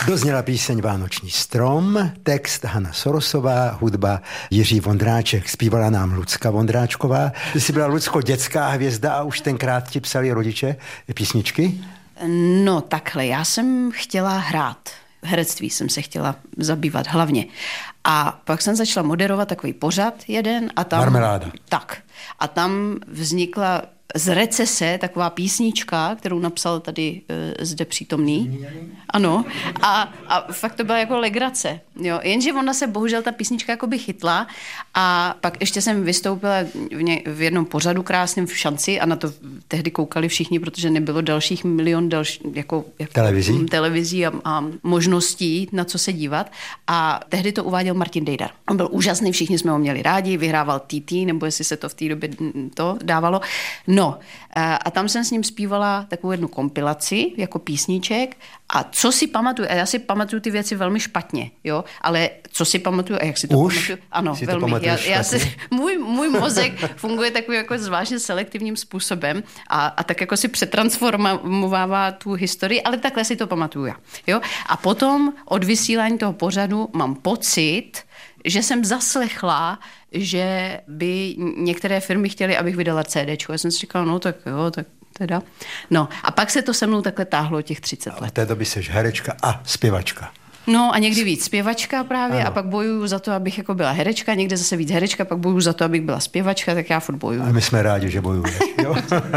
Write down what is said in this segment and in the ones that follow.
Dozněla píseň Vánoční strom, text Hana Sorosová, hudba Jiří Vondráček. Zpívala nám Lucka Vondráčková. Ty jsi byla, Lucko, dětská hvězda a už tenkrát ti psali rodiče písničky? No takhle, já jsem chtěla hrát. Herectví jsem se chtěla zabývat hlavně. A pak jsem začala moderovat takový pořad jeden a tam... Marmeláda. Tak. A tam vznikla z recese taková písnička, kterou napsal tady zde přítomný. Ano. A fakt to byla jako legrace. Jo. Jenže ona se bohužel ta písnička jakoby chytla a pak ještě jsem vystoupila v jednom pořadu krásném v Šanci a na to tehdy koukali všichni, protože nebylo dalších milion jako televizí a možností, na co se dívat. A tehdy to uváděl Martin Dejdar. On byl úžasný, všichni jsme ho měli rádi, vyhrával TT, nebo jestli se to v té době to dávalo. No, a tam jsem s ním zpívala takovou jednu kompilaci jako písniček a co si pamatuju, a já si pamatuju ty věci velmi špatně, jo, ale co si pamatuju a jak si to pamatuju, ano, velmi. Můj mozek funguje takovým jako zvláštně selektivním způsobem a tak jako si přetransformovává tu historii, ale takhle si to pamatuju já, jo. A potom od vysílání toho pořadu mám pocit, že jsem zaslechla, že by některé firmy chtěly, abych vydala CDčko. Já jsem si říkala, no tak jo, tak teda. No a pak se to se mnou takhle táhlo těch 30 let. V té době seš herečka a zpěvačka. No a někdy víc zpěvačka právě a pak bojuju za to, abych jako byla herečka, někde zase víc herečka, pak bojuju za to, abych byla zpěvačka, tak já furt bojuju. A my jsme rádi, že bojuješ, jo?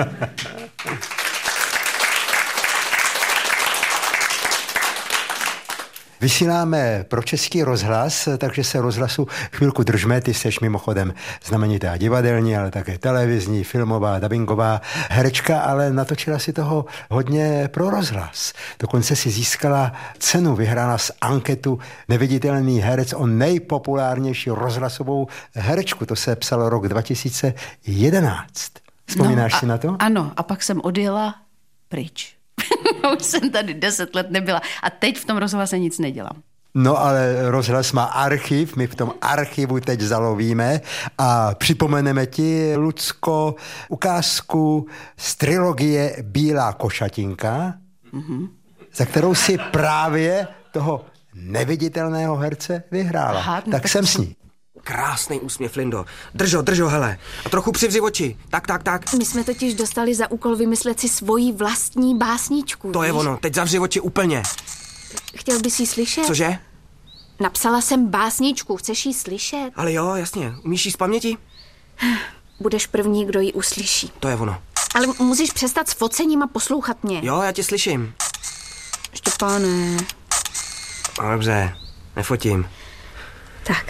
Vysíláme pro Český rozhlas, takže se rozhlasu chvilku držme. Ty seš mimochodem znamenitá divadelní, ale také televizní, filmová, dabingová herečka, ale natočila si toho hodně pro rozhlas. Dokonce si získala cenu, vyhrála z anketu Neviditelný herec o nejpopulárnější rozhlasovou herečku. To se psalo rok 2011. Vzpomínáš si na to? Ano, a pak jsem odjela pryč. Už jsem tady 10 let nebyla a teď v tom rozhlase nic nedělám. No ale rozhlas má archiv, my v tom archivu teď zalovíme a připomeneme ti, Lucko, ukázku z trilogie Bílá košatinka, za kterou si právě toho neviditelného herce vyhrála. Aha, tak jsem s ní. Krásný úsměv, Lindo. Držo, hele. A trochu přivři oči. Tak. My jsme totiž dostali za úkol vymyslet si svoji vlastní básničku. To víš? Je ono, teď zavři oči úplně. Chtěl bys jí slyšet? Cože? Napsala jsem básničku, chceš jí slyšet? Ale jo, jasně. Umíš jí z paměti? Budeš první, kdo ji uslyší. To je ono. Ale musíš přestat s focením a poslouchat mě. Jo, já tě slyším. Štěpáne. No, dobře, nefotím. Tak.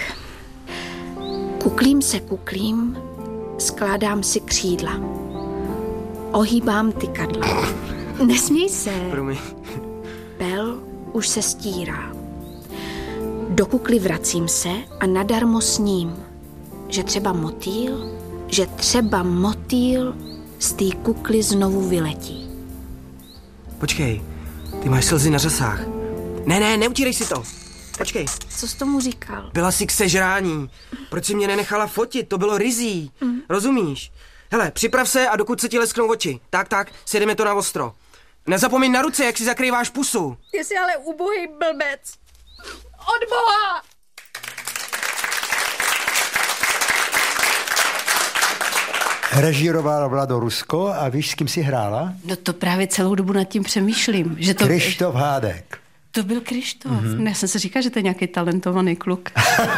Kuklím, skládám si křídla. Ohýbám tykadla. Nesměj se. Promiň. Pel už se stírá. Do kukly vracím se a nadarmo sním, že třeba motýl z té kukly znovu vyletí. Počkej, ty máš slzy na řasách. Ne, neutírej si to. Počkej. Co jsi tomu říkal? Byla jsi k sežrání. Proč jsi mě nenechala fotit? To bylo rizí. Rozumíš? Hele, připrav se a dokud se ti lesknou oči. Tak, sjedeme to na ostro. Nezapomeň na ruce, jak si zakrýváš pusu. Ty jsi ale ubohý blbec. Od Boha! Režíroval Vlado Rusko a víš, s kým si hrála? No to právě celou dobu nad tím přemýšlím. Že to... Krištof Hádek. To byl Krištof. Já jsem si říkal, že to je nějaký talentovaný kluk.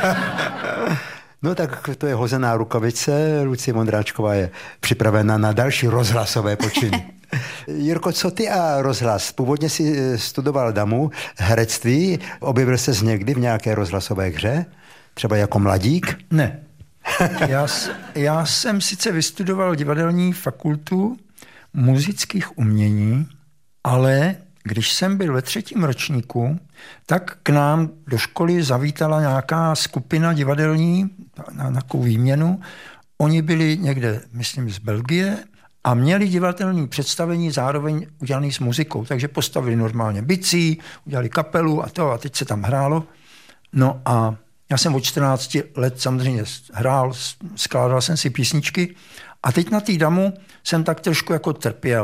No tak to je hozená rukavice. Lucie Vondráčková je připravena na další rozhlasové počiny. Jirko, co ty a rozhlas? Původně si studoval damu, herectví. Objevil ses někdy v nějaké rozhlasové hře? Třeba jako mladík? Ne. Já jsem sice vystudoval divadelní fakultu muzických umění, ale když jsem byl ve 3. ročníku, tak k nám do školy zavítala nějaká skupina divadelní na takovou výměnu. Oni byli někde, myslím, z Belgie a měli divadelní představení zároveň udělaný s muzikou. Takže postavili normálně bicí, udělali kapelu a teď se tam hrálo. No a já jsem od 14 let samozřejmě hrál, skládal jsem si písničky a teď na té damu jsem tak trošku jako trpěl.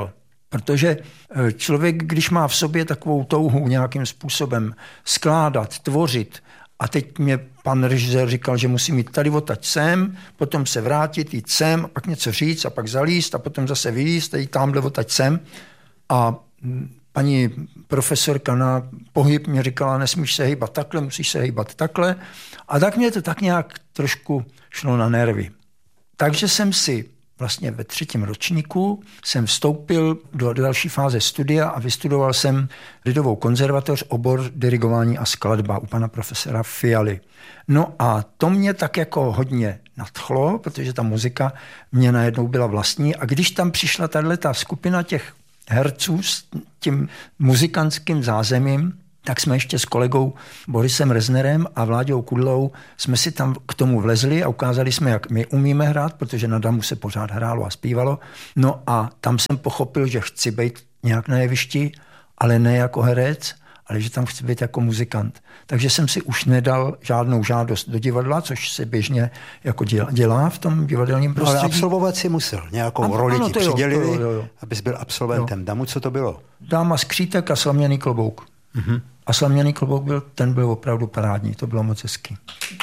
Protože člověk, když má v sobě takovou touhu nějakým způsobem skládat, tvořit, a teď mě pan režisér říkal, že musím jít tady odtaď sem, potom se vrátit, jít sem, a pak něco říct a pak zalíst a potom zase vylíst a jít tamhle odtaď sem. A paní profesorka na pohyb mě říkala, nesmíš se hejbat takhle, musíš se hejbat takhle. A tak mě to tak nějak trošku šlo na nervy. Takže jsem si vlastně ve 3. ročníku jsem vstoupil do další fáze studia a vystudoval jsem Lidovou konzervatoř, obor dirigování a skladba u pana profesora Fialy. No a to mě tak jako hodně nadchlo, protože ta muzika mě najednou byla vlastní a když tam přišla tato skupina těch herců s tím muzikantským zázemím, tak jsme ještě s kolegou Borisem Reznerem a Vláďou Kudlou jsme si tam k tomu vlezli a ukázali jsme, jak my umíme hrát, protože na damu se pořád hrálo a zpívalo. No a tam jsem pochopil, že chci být nějak na jevišti, ale ne jako herec, ale že tam chci být jako muzikant. Takže jsem si už nedal žádnou žádost do divadla, což se běžně jako dělá v tom divadelním prostředí. Ale absolvovat si musel, nějakou roli ti přidělili, abys byl absolventem. Damu, co to bylo? Dáma skřítek a slaměný klobouk. Mm-hmm. A slaměný klobouk byl opravdu parádní, to bylo moc hezký.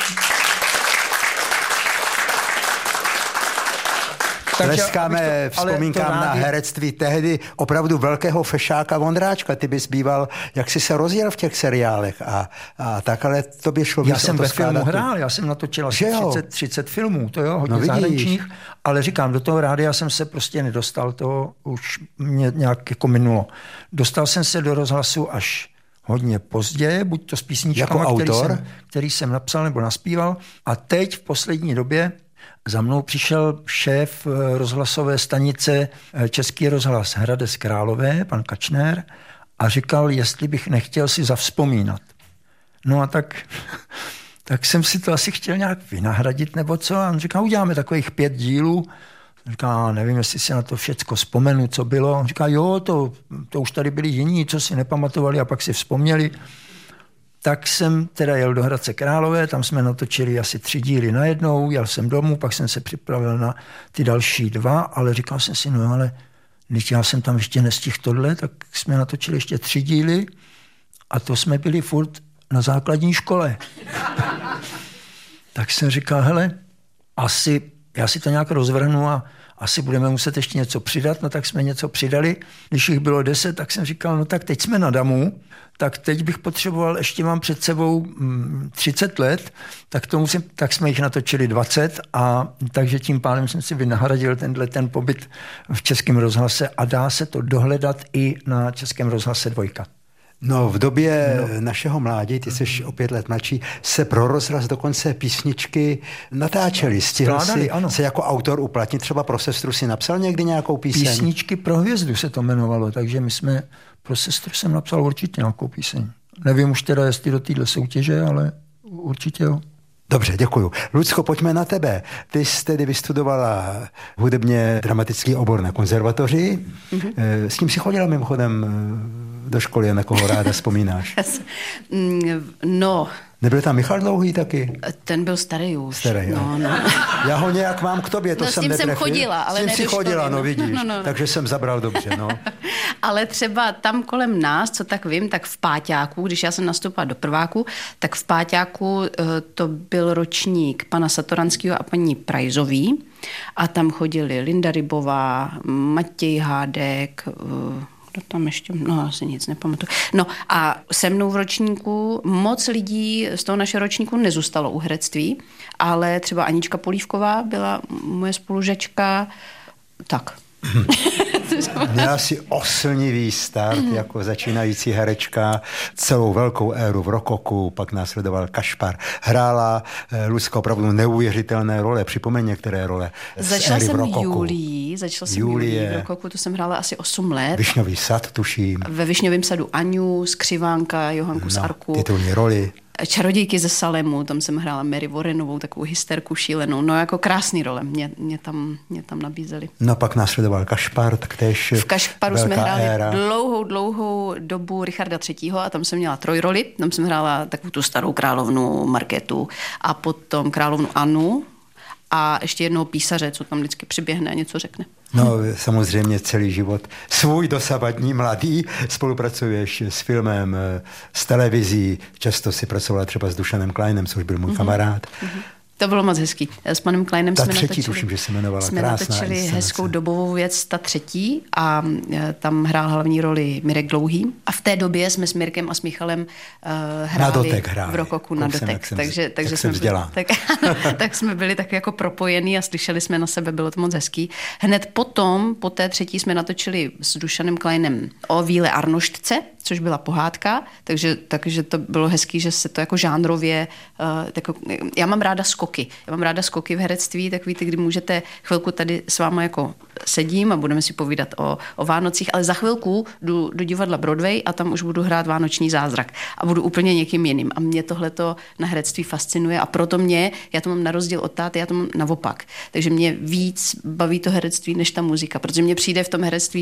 Tleskáme vzpomínkám na herectví tehdy opravdu velkého fešáka Vondráčka. Ty bys býval, jak jsi se rozjel v těch seriálech a tak, ale to by šlo víc. Já jsem ve filmu hrál, já jsem natočil asi 30 filmů, to jo, hodně zahraničních, ale říkám, do toho rádia jsem se prostě nedostal, to už mě nějak jako minulo. Dostal jsem se do rozhlasu až hodně pozdě, buď to s písničkama, jako který jsem napsal nebo naspíval. A teď v poslední době za mnou přišel šéf rozhlasové stanice Český rozhlas Hradec Králové, pan Kačner, a říkal, jestli bych nechtěl si zavzpomínat. No a tak jsem si to asi chtěl nějak vynahradit nebo co. A on říkal, uděláme takových 5 dílů. Říká, nevím, jestli si na to všecko vzpomenu, co bylo. On říká, jo, to už tady byli jiní, co si nepamatovali a pak si vzpomněli. Tak jsem teda jel do Hradce Králové, tam jsme natočili asi 3 díly najednou, jel jsem domů, pak jsem se připravil na ty další 2, ale říkal jsem si, no ale když já jsem tam ještě nestihl tohle, tak jsme natočili ještě 3 díly a to jsme byli furt na základní škole. Tak jsem říkal, hele, já si to nějak rozvrhnu a asi budeme muset ještě něco přidat, no tak jsme něco přidali. Když jich bylo 10, tak jsem říkal, no tak teď jsme na damu, tak teď bych potřeboval, ještě mám před sebou 30 let, tak jsme jich natočili 20 a takže tím pádem jsem si vynahradil ten pobyt v Českém rozhlase a dá se to dohledat i na Českém rozhlase 2. No, v době našeho mládí, ty jsi o 5 let mladší, se pro rozhlas dokonce písničky natáčely. Stihl si se jako autor uplatnit, třeba pro sestru si napsal někdy nějakou píseň? Písničky pro hvězdu se to jmenovalo, takže pro sestru jsem napsal určitě nějakou píseň. Nevím už teda, jestli do téhle soutěže, ale určitě jo. Dobře, děkuju. Lucko, pojďme na tebe. Ty jsi tedy vystudovala hudebně dramatický obor na konzervatoři. Mm-hmm. S tím si chodila mimochodem do školy a na koho ráda vzpomínáš? No. Nebyl tam Michal Dlouhý taky? Ten byl starý už. Starý, no. Já ho nějak mám k tobě, to jsem netrefil. S tím jsem chodila, ale ne do školy. Chodila, no vidíš, takže jsem zabral dobře, no. Ale třeba tam kolem nás, co tak vím, tak v páťáku, když já jsem nastoupila do prváku, tak v páťáku to byl ročník pana Satoranského a paní Prajzový a tam chodili Linda Rybová, Matěj Hádek, kdo tam ještě, no asi nic nepamatuju. No a se mnou v ročníku moc lidí z toho našeho ročníku nezůstalo u herectví, ale třeba Anička Polívková byla moje spolužačka, tak. Měla si oslnivý start jako začínající herečka, celou velkou éru v rokoku, pak následoval Kašpar. Hrála Lucka opravdu neuvěřitelné role, připomeň některé role. Začala jsem Julii v rokoku, to jsem hrála asi 8 let. Višňový sad, tuším. Ve Višňovém sadu Aňu, Skřivánka, Johanku z Arku. Titulní roli. Čarodějky ze Salemu, tam jsem hrála Mary Warrenovou, takovou hysterku šílenou. No jako krásný role, mě tam nabízeli. No pak následoval Kašpar, tak též v Kašparu jsme hráli dlouhou dobu Richarda III. A tam jsem měla trojroli. Tam jsem hrála takovou tu starou královnu Markétu a potom královnu Anu a ještě jednoho písaře, co tam vždycky přiběhne a něco řekne. No samozřejmě celý život svůj dosavadní mladý, spolupracuješ s filmem, s televizí, často si pracovala třeba s Dušanem Kleinem, což byl můj kamarád. To bylo moc hezký. S panem Kleinem jsme třetí, natočili, tuším, že se jmenovala, jsme krásná natočili inscenace. hezkou dobovou věc, ta třetí, a tam hrál hlavní roli Mirek Dlouhý. A v té době jsme s Mirkem a s Michalem hráli v Rokoku na dotek. Takže jsme byli, tak jsme byli tak jako propojení a slyšeli jsme na sebe, bylo to moc hezký. Hned potom, po té třetí, jsme natočili s Dušanem Kleinem o Víle Arnoštce, což byla pohádka, takže to bylo hezký, že se to jako žánrově, já mám ráda skoky. Já mám ráda skoky v herectví, takový ty, kdy můžete chvilku tady s váma jako sedím a budeme si povídat o Vánocích, ale za chvilku jdu do divadla Broadway a tam už budu hrát Vánoční zázrak a budu úplně někým jiným. A mě tohleto na herectví fascinuje a proto já to mám na rozdíl od táty, já to mám naopak. Takže mě víc baví to herectví než ta muzika, protože mně přijde v tom herectví